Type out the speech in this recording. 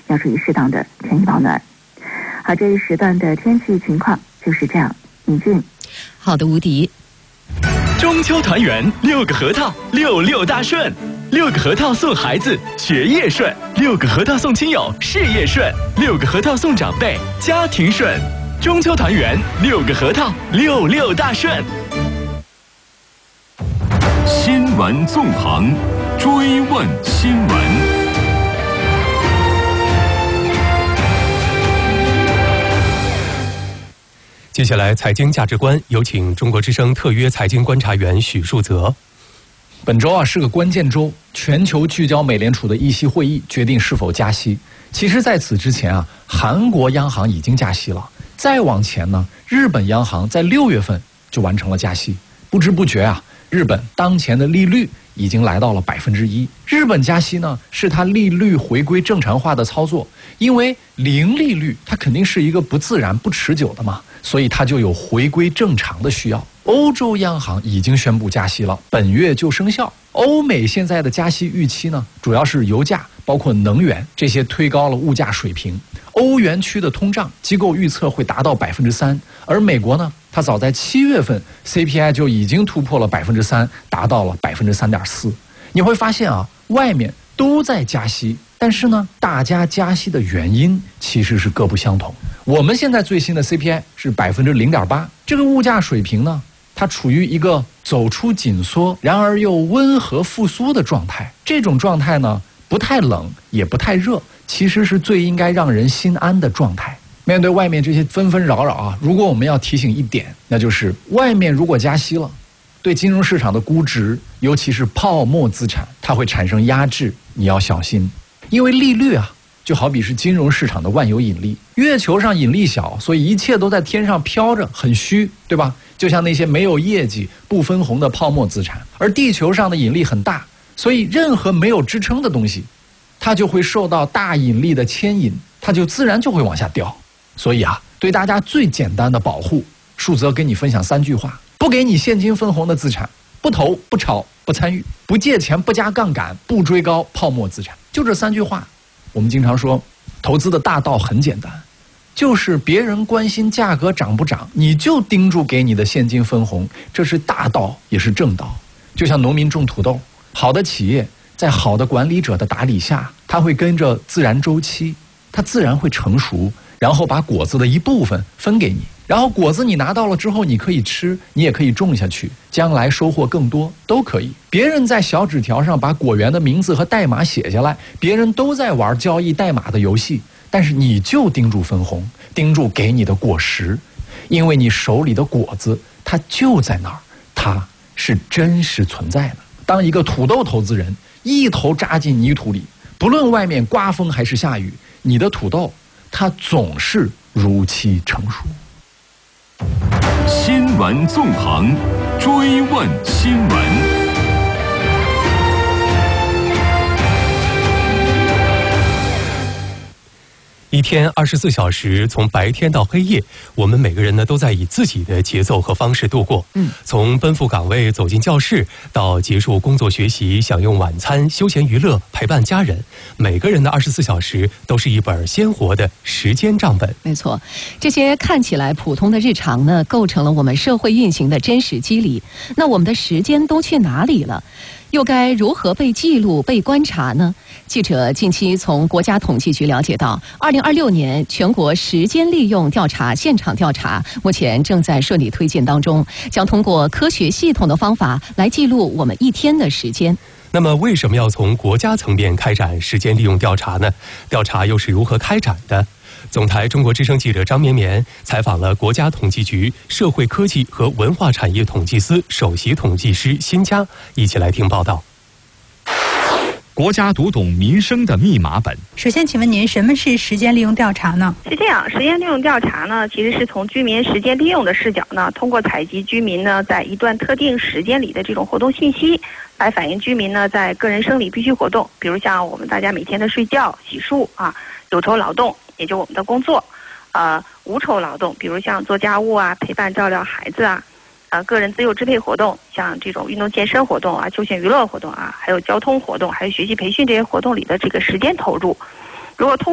要注意适当的添衣保暖。好，这一时段的天气情况就是这样。尹俊， 好的，无敌。 中秋团圆，6个核桃，66大顺，6个核桃送孩子学业顺，6个核桃送亲友事业顺，6个核桃送长辈家庭顺。中秋团圆，6个核桃，66大顺。 新闻纵横，追问新闻。 接下来，财经价值观，有请中国之声特约财经观察员许树泽。 本周是个关键周，全球聚焦美联储的议息会议，决定是否加息。其实，在此之前韩国央行已经加息了。再往前呢，日本央行在6月份就完成了加息。不知不觉日本当前的利率已经来到了1%。日本加息呢，是它利率回归正常化的操作，因为零利率它肯定是一个不自然、不持久的嘛，所以它就有回归正常的需要。欧洲央行已经宣布加息了，本月就生效。欧美现在的加息预期呢，主要是油价包括能源这些推高了物价水平。欧元区的通胀机构预测会达到3%，而美国呢，它早在7月份 CPI 就已经突破了3%，达到了3.4%。你会发现外面都在加息，但是呢，大家加息的原因其实是各不相同。我们现在最新的 CPI 是0.8%，这个物价水平呢，它处于一个走出紧缩，然而又温和复苏的状态。这种状态呢，不太冷也不太热，其实是最应该让人心安的状态。面对外面这些纷纷扰扰如果我们要提醒一点，那就是外面如果加息了，对金融市场的估值，尤其是泡沫资产，它会产生压制，你要小心。因为利率就好比是金融市场的万有引力，月球上引力小，所以一切都在天上飘着，很虚，对吧？就像那些没有业绩、不分红的泡沫资产。而地球上的引力很大，所以任何没有支撑的东西，它就会受到大引力的牵引，它就自然就会往下掉。所以对大家最简单的保护，树泽跟你分享3句话：不给你现金分红的资产，不投、不炒、不参与，不借钱、不加杠杆、不追高泡沫资产。就这3句话。我们经常说，投资的大道很简单，就是别人关心价格涨不涨，你就盯住给你的现金分红，这是大道，也是正道。就像农民种土豆，好的企业在好的管理者的打理下，它会跟着自然周期，它自然会成熟，然后把果子的一部分分给你，然后果子你拿到了之后，你可以吃，你也可以种下去，将来收获更多都可以。别人在小纸条上把果园的名字和代码写下来，别人都在玩交易代码的游戏，但是你就盯住分红，盯住给你的果实，因为你手里的果子它就在那儿，它是真实存在的。当一个土豆投资人一头扎进泥土里，不论外面刮风还是下雨，你的土豆它总是如期成熟。 新闻纵横，追问新闻。 一天24小时，从白天到黑夜，我们每个人呢都在以自己的节奏和方式度过。从奔赴岗位、走进教室，到结束工作学习、享用晚餐、休闲娱乐、陪伴家人，每个人的24小时都是一本鲜活的时间账本。 没错，这些看起来普通的日常呢，构成了我们社会运行的真实机理。那我们的时间都去哪里了？又该如何被记录、被观察呢？记者近期从国家统计局了解到，2026年全国时间利用调查现场调查目前正在顺利推进当中，将通过科学系统的方法来记录我们一天的时间。 那么，为什么要从国家层面开展时间利用调查呢？调查又是如何开展的？总台中国之声记者张绵绵采访了国家统计局社会科技和文化产业统计司首席统计师辛佳，一起来听报道。 国家读懂民生的密码本。 首先，请问您什么是时间利用调查呢？ 是这样，时间利用调查呢，其实是从居民时间利用的视角呢，通过采集居民呢在一段特定时间里的这种活动信息，来反映居民呢在个人生理必需活动，比如像我们大家每天的睡觉、洗漱有酬劳动，也就我们的工作，无酬劳动，比如像做家务陪伴照料孩子个人自由支配活动，像这种运动健身活动休闲娱乐活动还有交通活动，还有学习培训这些活动里的这个时间投入，如果通